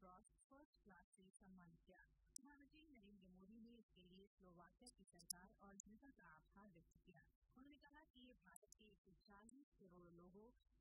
Cross first class से सम्मानित किया। प्रधानमंत्री नरेंद्र मोदी ने इसके लिए स्लोवाकिया की सरकार और जनता का आभार व्यक्त किया। उन्होंने कहा कि ये भारत के 140 करोड़ लोगों